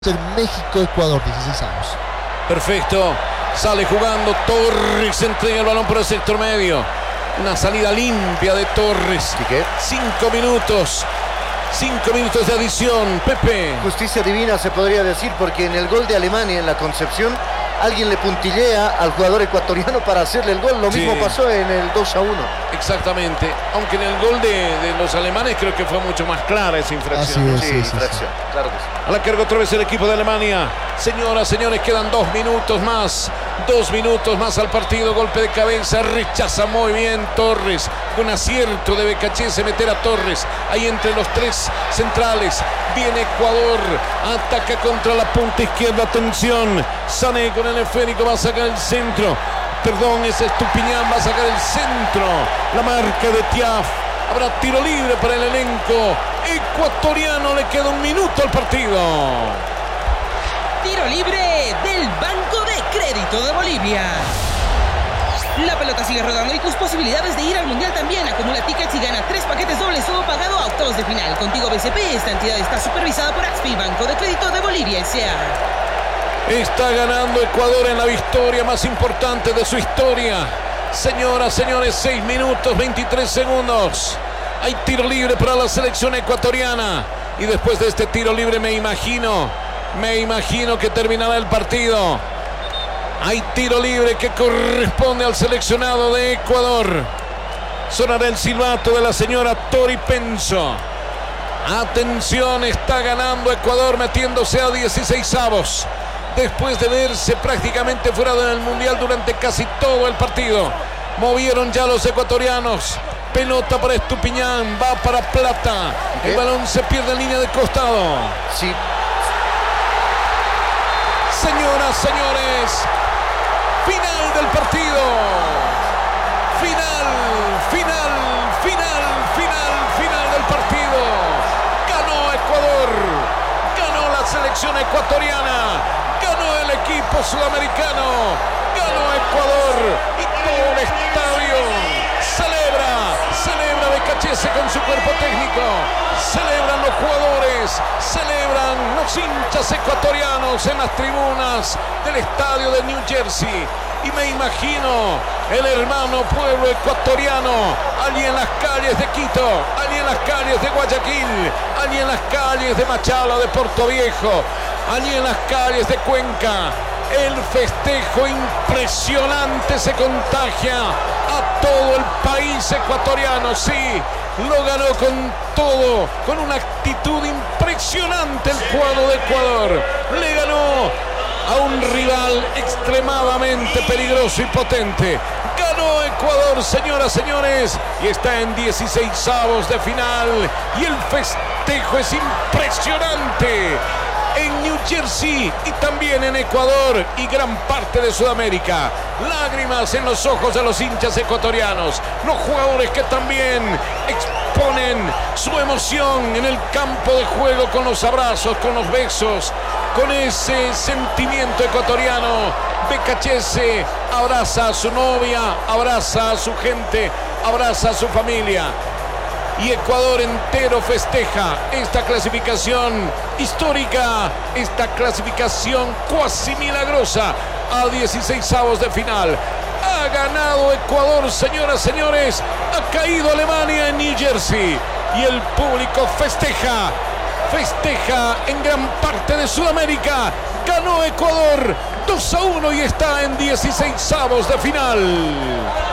México-Ecuador, 16 años. Perfecto. Sale jugando Torres, entrega el balón por el sector medio. Una salida limpia de Torres. ¿Y qué? 5 minutos. 5 minutos de adición. Pepe. Justicia divina se podría decir, porque en el gol de Alemania, en la Concepción, alguien le puntillea al jugador ecuatoriano para hacerle el gol. Lo mismo pasó en el 2-1. Exactamente. Aunque en el gol de los alemanes creo que fue mucho más clara esa infracción. Sí, infracción. Claro que sí. A la carga otra vez el equipo de Alemania. Señoras, señores, quedan 2 minutos más. 2 minutos más al partido. Golpe de cabeza. Rechaza muy bien Torres. Con acierto de Becachese meter a Torres. Ahí entre los 3 centrales. Viene Ecuador. Ataca contra la punta izquierda. Atención. Sané con el esférico. Va a sacar el centro. Perdón, es Estupiñán. Va a sacar el centro. La marca de Tiaf. Habrá tiro libre para el elenco ecuatoriano. Le queda 1 minuto al partido. Tiro libre del Banco de Crédito de Bolivia. La pelota sigue rodando y tus posibilidades de ir al Mundial también. Acumula tickets y gana 3 paquetes dobles, todo pagado a octavos de final. Contigo BCP, esta entidad está supervisada por AXPI, Banco de Crédito de Bolivia S.A. Está ganando Ecuador en la victoria más importante de su historia. Señoras, señores, 6 minutos, 23 segundos. Hay tiro libre para la selección ecuatoriana. Y después de este tiro libre me imagino que terminará el partido. Hay tiro libre que corresponde al seleccionado de Ecuador. Sonará el silbato de la señora Tori Penso. Atención, está ganando Ecuador metiéndose a 16avos. Después de verse prácticamente fuera del Mundial durante casi todo el partido. Movieron ya los ecuatorianos. Pelota para Estupiñán, va para Plata. El balón se pierde en línea de costado. Sí. Señoras, señores, final del partido. Final del partido. Ganó Ecuador. Ganó la selección ecuatoriana. Ganó el equipo sudamericano. Ganó Ecuador. Y todo el estadio celebra Becachese con su cuerpo técnico, celebran los jugadores, celebran los hinchas ecuatorianos en las tribunas del estadio de New Jersey. Y me imagino el hermano pueblo ecuatoriano, allí en las calles de Quito, allí en las calles de Guayaquil, allí en las calles de Machala, de Puerto Viejo, allí en las calles de Cuenca. El festejo impresionante se contagia a todo el país ecuatoriano. Sí, lo ganó con todo, con una actitud impresionante el cuadro de Ecuador. Le ganó a un rival extremadamente peligroso y potente. Ganó Ecuador, señoras, señores, y está en 16avos de final. Y el festejo es impresionante en New Jersey y también en Ecuador y gran parte de Sudamérica. Lágrimas en los ojos de los hinchas ecuatorianos, los jugadores que también exponen su emoción en el campo de juego con los abrazos, con los besos, con ese sentimiento ecuatoriano. Becachese abraza a su novia, abraza a su gente, abraza a su familia. Y Ecuador entero festeja esta clasificación histórica, esta clasificación cuasi milagrosa a 16avos de final. Ha ganado Ecuador, señoras, señores. Ha caído Alemania en New Jersey. Y el público festeja en gran parte de Sudamérica. Ganó Ecuador 2-1 y está en 16avos de final.